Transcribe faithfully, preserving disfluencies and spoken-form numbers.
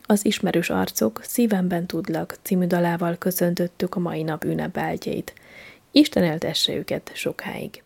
Az Ismerős arcok Szívemben tudlak című dalával köszöntöttük a mai nap ünnepeltjeit. Isten éltesse őket sokáig!